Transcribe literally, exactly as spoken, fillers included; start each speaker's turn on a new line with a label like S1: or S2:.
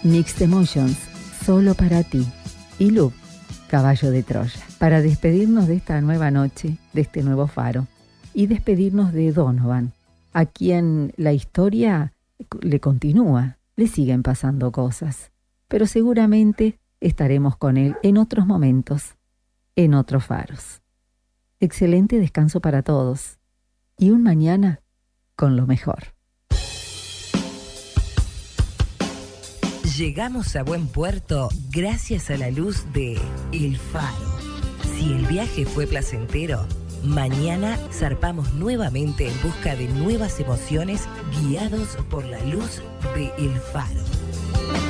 S1: Mixed Emotions, solo para ti. Y Loop, Caballo de Troya. Para despedirnos de esta nueva noche, de este nuevo faro. Y despedirnos de Donovan, a quien la historia le continúa, le siguen pasando cosas. Pero seguramente estaremos con él en otros momentos, en otros faros. Excelente descanso para todos y un mañana con lo mejor.
S2: Llegamos a buen puerto gracias a la luz de El Faro. Si el viaje fue placentero, mañana zarpamos nuevamente en busca de nuevas emociones guiados por la luz de El Faro.